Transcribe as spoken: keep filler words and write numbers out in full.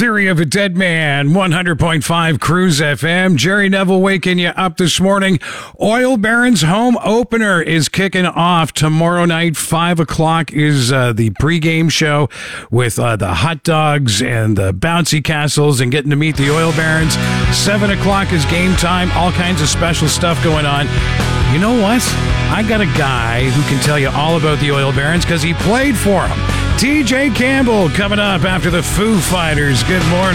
Theory of a Dead Man, one hundred point five Cruise F M. Jerry Neville waking you up this morning. Oil Barons home opener is kicking off tomorrow night. Five o'clock is uh, the pregame show with uh, the hot dogs and the bouncy castles and getting to meet the Oil Barons. Seven o'clock is game time. All kinds of special stuff going on. You know what? I got a guy who can tell you all about the Oil Barons because he played for them. T J Campbell coming up after the Foo Fighters. Good morning.